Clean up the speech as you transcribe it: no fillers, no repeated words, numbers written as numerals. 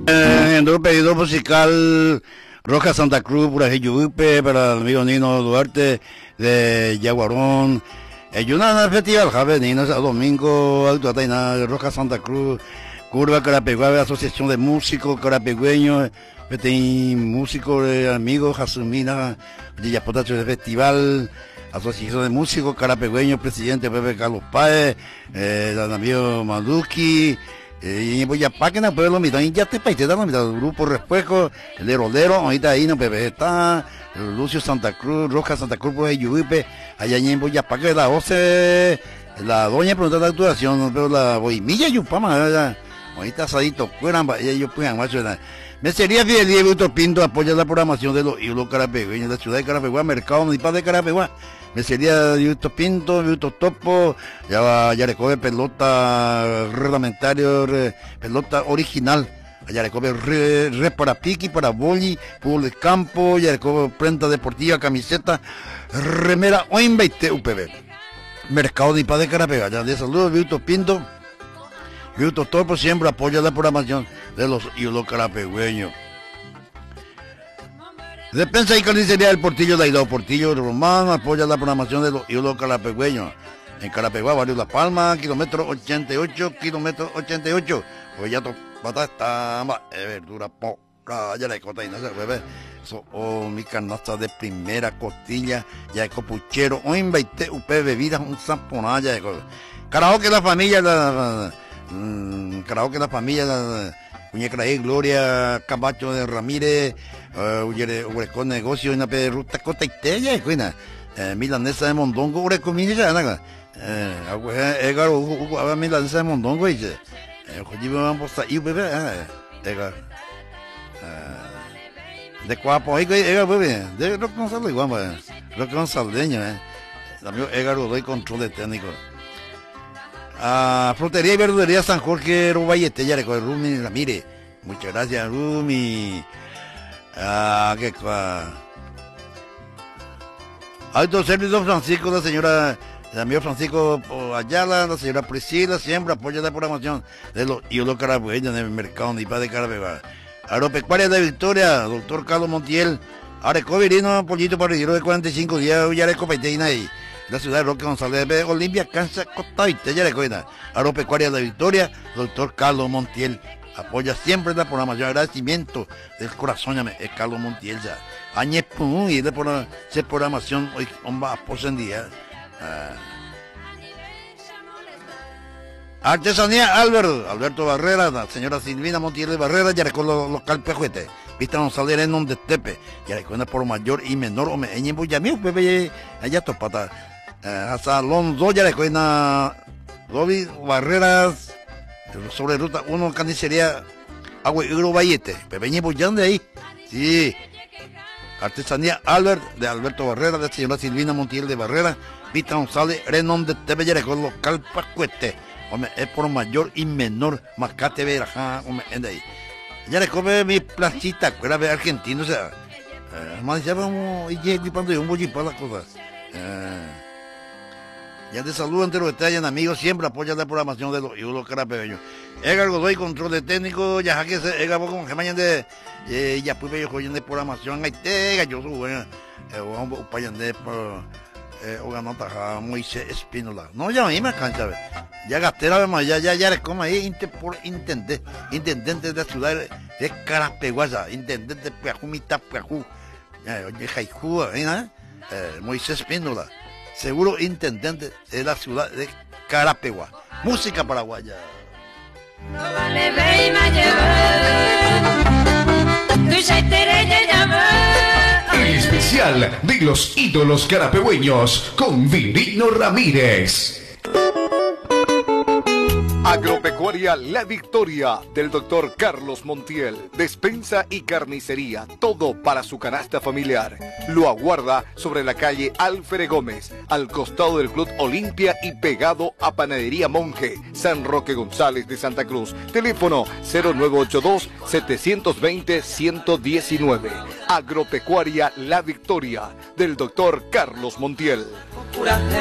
En un pedido musical Roja Santa Cruz, por Yupe, para el amigo Nino Duarte de Yaguarón. Yunana Festival, Javier Nino, domingo, Autotaina, Roja Santa Cruz, Curva Carapeguá, Asociación de Músicos Carapegüeños, músicos amigos, Jasumina, de Yapotacho de Festival, Asociación de Músicos Carapegüeños, presidente Pepe Carlos Páez, el amigo Maduki. Y voy a página pueblo mitad y ya te paiste dando mitad del grupo Respuesto, el de Rolero, ahorita ahí no Pepe está, Lucio Santa Cruz, Roja Santa Cruz por Yuipe, allá en voy a página la 12, la doña pregunta de actuación, pero la boimilla Yupama, ahorita asadito, fueran, ellos puedan macho. Me sería Fidelidad Víctor Pinto apoya la programación de los ídolos carapegüeños de la ciudad de Carapeguá, Mercado Municipal de Carapeguá. Me sería Víctor Pinto, Víctor Topo, ya recoge pelota reglamentario, pelota original. Ya recoge red para piqui, para boli, fútbol de campo, ya recoge prenda deportiva, camiseta, remera o invite UPB. Mercado Municipal de Carapeguá. Ya de saludos, Víctor Pinto. Víctor Topo siempre apoya la programación de los ídolos carapegüeños. Defensa y carnicería del Portillo, Daidao Portillo Román apoya la programación de los ídolos carapegüeños. En Carapeguá, Barrio La Palma, kilómetro 88, pues ya pata está verdura poca, ya la cota y no se bebe. Mi canasta de primera costilla, ya de copuchero, o invite UP bebidas, un zamponalla de karaoke la familia, karaoke la familia, Muñeca Gloria Camacho de Ramírez, Urecón Negocio, una ruta cota y tella, milanesa de Mondongo, Urecón Minilla, milanesa de Mondongo, y vamos a ir, bebé, de Cuapo, bebé, de Rock Gonzalo, igual, Rock Gonzaleño, también Egaro doy control técnico. Frutería y verdulería San Jorge Ruballete, ya recoge Rumi Ramírez. Muchas gracias, Rumi. Alto Servicio Francisco, la señora, el amigo Francisco Ayala, la señora Priscila, siempre apoya la programación de los ídolos carapegüeños en el mercado municipal de Carapeguá. Agropecuaria de Victoria, doctor Carlos Montiel. Arecovirino, pollito parrillero de 45 días, ya recopeteina ahí. La ciudad de Roque González de Olimpia, Kansas, Costa Vista, ya recuerda. Agropecuaria de Victoria, doctor Carlos Montiel. Apoya siempre la programación. Agradecimiento del corazón, es Carlos Montiel. Ya. Añez Pum, y de programación, hoy, hombre, en día. Artesanía Alberto Barrera, la señora Silvina Montiel de Barrera, ya recuerda local Pejuete. Vista González en donde Tepe, ya recuerda por mayor y menor, o me en Boyamí, Pepe, allá topata. Hasta Alonso, ya recuerda Roby Barreras, sobre ruta 1, carnicería Agua y Vallete, Pepe Ñeboyán de ahí, sí. Artesanía de Alberto Barrera, de señora Silvina Montiel de Barrera, Vista González, Renon de Tepe, ya recuerda local Pacuete. Hombre, es por mayor y menor, Mascate Verajá, hombre, de ahí. Ya le come mi placita, era de argentino, o sea, más ya vamos, y cuando yo un bollo para las cosas. Ya te saludo entre los detalles, amigos, siempre apoya la programación de los ídolos carapegüeños. Edgar Godoy, control de técnico, ya que se Edgar con Gemañan de, ya pues yo joyen de programación, ahí te, yo soy, vamos a payan de, Oganota, Moisés Espínola. No, ya a mí me cansa, ya gasté la vez, ya le como ahí, intendente de la ciudad de Carapeguá, intendente de Piajú, mitad Piajú, oye, Jaijú, Moisés Espínola, seguro intendente de la ciudad de Carapeguá. Música paraguaya. No vale el especial de los ídolos carapegüeños con Virino Ramírez. Agropecuaria La Victoria del doctor Carlos Montiel. Despensa y carnicería, todo para su canasta familiar. Lo aguarda sobre la calle Alfred Gómez, al costado del Club Olimpia y pegado a Panadería Monje, San Roque González de Santa Cruz. Teléfono 0982-720-119. Agropecuaria La Victoria del doctor Carlos Montiel.